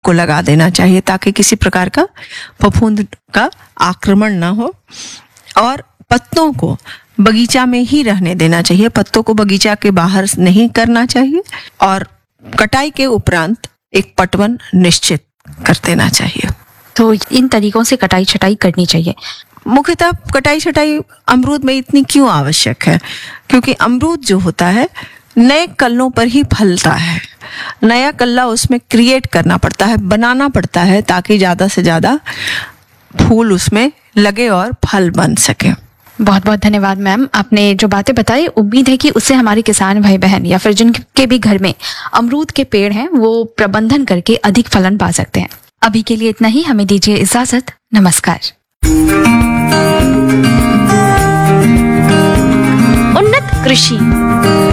को लगा देना चाहिए ताकि किसी प्रकार का फफूंद का आक्रमण ना हो। और पत्तों को बगीचा में ही रहने देना चाहिए, पत्तों को बगीचा के बाहर नहीं करना चाहिए। और कटाई के उपरांत एक पटवन निश्चित कर देना चाहिए। तो इन तरीकों से कटाई छटाई करनी चाहिए। मुख्यतः कटाई छटाई अमरूद में इतनी क्यों आवश्यक है? क्योंकि अमरूद जो होता है नए कल्लों पर ही फलता है, नया कल्ला उसमें क्रिएट करना पड़ता है, बनाना पड़ता है, ताकि ज़्यादा से ज़्यादा फूल उसमें लगे और फल बन सके। बहुत बहुत धन्यवाद मैम, आपने जो बातें बताई उम्मीद है कि उससे हमारे किसान भाई बहन या फिर जिनके भी घर में अमरूद के पेड़ हैं वो प्रबंधन करके अधिक फलन पा सकते हैं। अभी के लिए इतना ही, हमें दीजिए इजाजत। नमस्कार। उन्नत कृषि